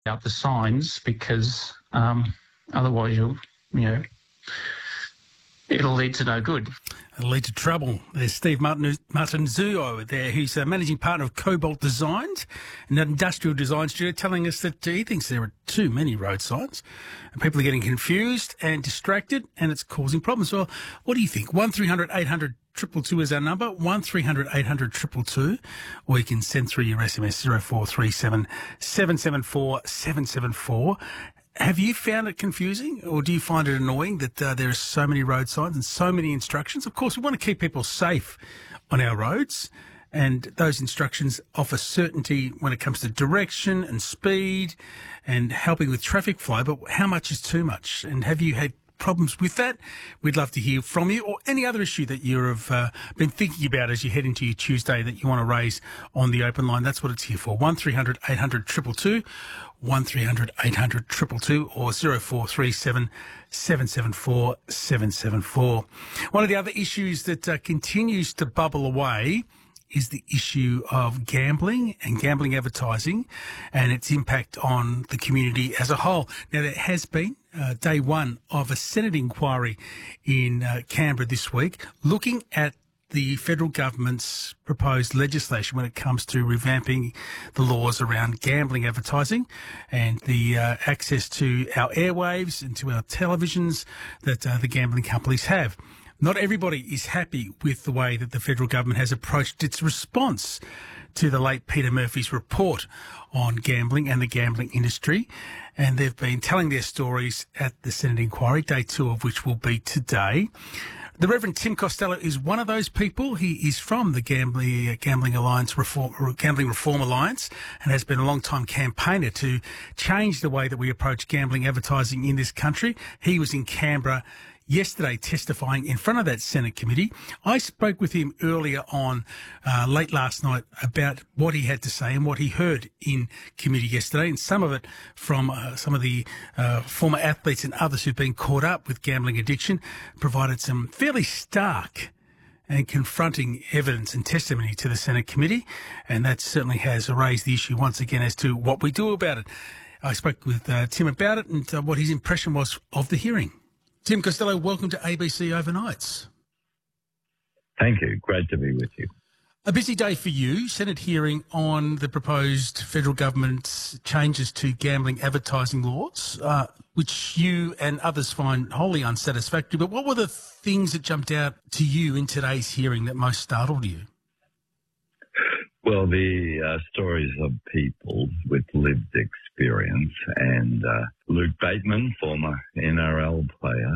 out the signs because otherwise it'll lead to no good. It'll lead to trouble. There's Steve Martinuzzo there, who's a managing partner of Cobalt Designs, an industrial design studio, telling us that he thinks there are too many road signs and people are getting confused and distracted and it's causing problems. Well, what do you think? 1300 800 222 is our number, 1300 800 222, or you can send through your SMS 0437 774 774. Have you found it confusing, or do you find it annoying that there are so many road signs and so many instructions? Of course, we want to keep people safe on our roads, and those instructions offer certainty when it comes to direction and speed and helping with traffic flow, but how much is too much? And have you had problems with that? We'd love to hear from you, or any other issue that you have been thinking about as you head into your Tuesday that you want to raise on the open line. That's what it's here for. 1300 800 222, 1300 800 222, or 0437 774 774. One of the other issues that continues to bubble away is the issue of gambling and gambling advertising and its impact on the community as a whole. Now, there has been day one of a Senate inquiry in Canberra this week looking at the federal government's proposed legislation when it comes to revamping the laws around gambling advertising and the access to our airwaves and to our televisions that the gambling companies have. Not everybody is happy with the way that the federal government has approached its response to the late Peter Murphy's report on gambling and the gambling industry. And they've been telling their stories at the Senate inquiry, day two of which will be today. The Reverend Tim Costello is one of those people. He is from the Gambling Reform Alliance and has been a long-time campaigner to change the way that we approach gambling advertising in this country. He was in Canberra yesterday testifying in front of that Senate committee. I spoke with him earlier on, late last night, about what he had to say and what he heard in committee yesterday, and some of it from some of the former athletes and others who've been caught up with gambling addiction, provided some fairly stark and confronting evidence and testimony to the Senate committee, and that certainly has raised the issue once again as to what we do about it. I spoke with Tim about it and what his impression was of the hearing. Tim Costello, welcome to ABC Overnights. Thank you. Great to be with you. A busy day for you. Senate hearing on the proposed federal government's changes to gambling advertising laws, which you and others find wholly unsatisfactory. But what were the things that jumped out to you in today's hearing that most startled you? Well, the stories of people with lived experience, and Luke Bateman, former NRL player,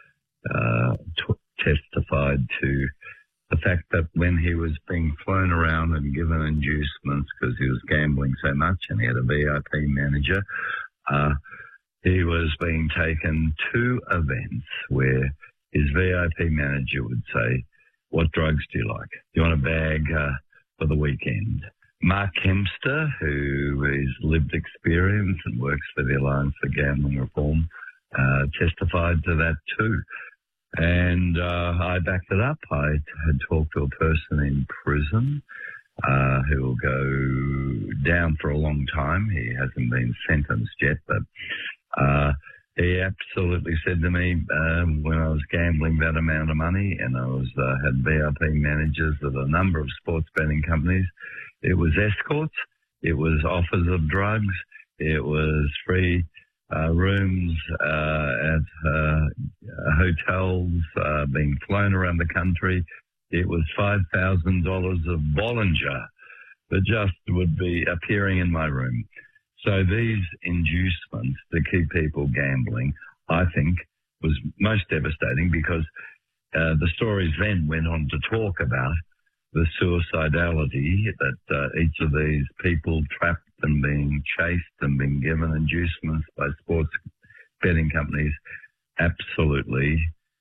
testified to the fact that when he was being flown around and given inducements because he was gambling so much and he had a VIP manager, he was being taken to events where his VIP manager would say, "What drugs do you like? Do you want a bag for the weekend?" Mark Kempster, who is lived experience and works for the Alliance for Gambling Reform, testified to that too. And I backed it up. I had talked to a person in prison who will go down for a long time. He hasn't been sentenced yet, but he absolutely said to me, when I was gambling that amount of money and I was had VIP managers at a number of sports betting companies, it was escorts, it was offers of drugs, it was free rooms at hotels, being flown around the country. It was $5,000 of Bollinger that just would be appearing in my room. So these inducements to keep people gambling, I think, was most devastating because the stories then went on to talk about the suicidality that each of these people trapped and being chased and being given inducements by sports betting companies absolutely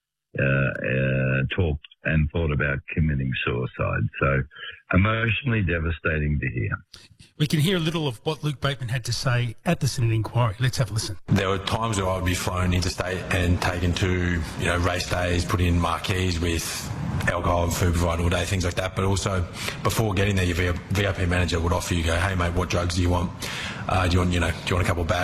talked and thought about committing suicide. So emotionally devastating to hear. We can hear a little of what Luke Bateman had to say at the Senate inquiry. Let's have a listen. There were times where I would be flown interstate and taken to, race days, put in marquees with alcohol and food provided all day, things like that. But also, before getting there, your VIP manager would offer you, go, hey mate, what drugs do you want? Do you want a couple of bags?